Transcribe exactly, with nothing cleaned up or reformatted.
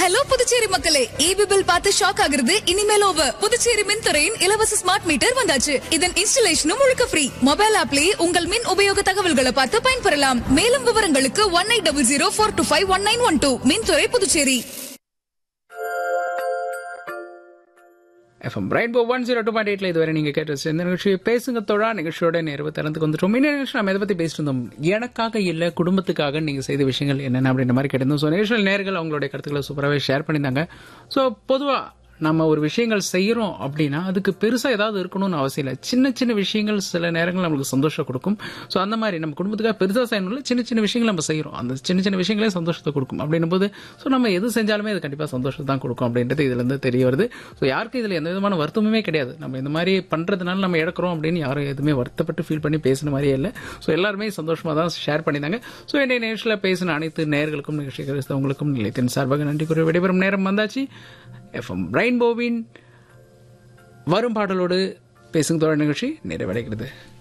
Hello Puducherry மக்களே, EB bill பார்த்து shock ஆகுறது இனிமேல் ஓவர். புதுச்சேரி மின்துறையின் இலவச ஸ்மார்ட் மீட்டர் வந்தாச்சு. இதன் இன்ஸ்டலேஷனும் முழுக்க ஃப்ரீ. மொபைல் ஆப்லயே உங்கள் மின் உபயோக தகவல்களை பார்த்து பயன்பெறலாம். மேலும் விவரங்களுக்கு one eight double zero four two five one nine one two. மின்துறை Puducherry. FM rainbow one zero two point எயிட்ல இதுவரை நீங்க கேட்டு இந்த நிகழ்ச்சியை பேசுங்க தோழா நிகழ்ச்சியோட நேர்வு திறந்துக்கு வந்துட்டோம். இந்த நிகழ்ச்சி நம்ம எதை பத்தி பேசிட்டு இருந்தோம், எனக்காக இல்ல குடும்பத்துக்காக நீங்க செய்த விஷயங்கள் என்னென்ன அப்படின்ற மாதிரி கேட்டிருந்தோம். ஸோ நிகழ்ச்சியில் நேர்கள் அவங்களுடைய கருத்துக்களை சூப்பராகவே ஷேர் பண்ணியிருந்தாங்க. ஸோ பொதுவா நம்ம ஒரு விஷயங்கள் செய்யறோம் அப்படின்னா அதுக்கு பெருசா ஏதாவது இருக்கணும்னு அவசியம் இல்லை. சின்ன சின்ன விஷயங்கள் சில நேரங்கள் நம்மளுக்கு சந்தோஷம் கொடுக்கும். ஸோ அந்த மாதிரி நம்ம குடும்பத்துக்காக பெருசா செய்யணும்ல, சின்ன சின்ன விஷயங்கள் நம்ம செய்யறோம், அந்த சின்ன சின்ன விஷயங்களே சந்தோஷத்தை கொடுக்கும். அப்படின்னும் போது ஸோ நம்ம எது செஞ்சாலுமே அது கண்டிப்பா சந்தோஷத்தை தான் கொடுக்கும் அப்படின்றது இதுல இருந்து தெரிய வருது. ஸோ யாருக்கும் இதுல எந்த விதமான வருத்தமுமே கிடையாது. நம்ம இந்த மாதிரி பண்றதுனால நம்ம இழக்கிறோம் அப்படின்னு யாரும் எதுவுமே வருத்தப்பட்டு ஃபீல் பண்ணி பேசின மாதிரியே இல்லை. ஸோ எல்லாருமே சந்தோஷமா தான் ஷேர் பண்ணியிருந்தாங்க. ஸோ என்னை நிகழ்ச்சியில் பேசின அனைத்து நேயர்களுக்கும் நிகழ்ச்சி கிறிஸ்தவங்களுக்கும் நிலையத்தின் சார்பாக நன்றி கூறி விடைபெறும் நேரம் வந்தாச்சு. எஃப்எம் ரெயின்போவின் வரும் பாடலோடு பேசும் தொடர் நிகழ்ச்சி நிறைவடைகிறது.